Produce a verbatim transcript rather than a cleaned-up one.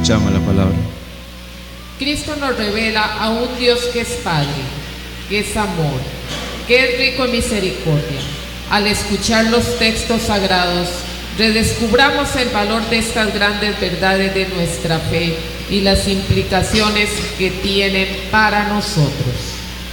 Escuchamos la palabra. Cristo nos revela a un Dios que es Padre, que es amor, que es rico en misericordia. Al escuchar los textos sagrados, redescubramos el valor de estas grandes verdades de nuestra fe y las implicaciones que tienen para nosotros.